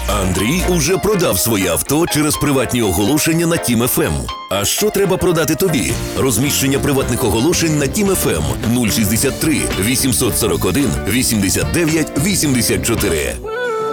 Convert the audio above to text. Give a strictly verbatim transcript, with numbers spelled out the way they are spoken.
Андрій уже продав своє авто через приватні оголошення на Тім еф ем. А що треба продати тобі? Розміщення приватних оголошень на Тім еф ем нуль шістдесят три вісімсот сорок один вісімдесят дев'ять вісімдесят чотири.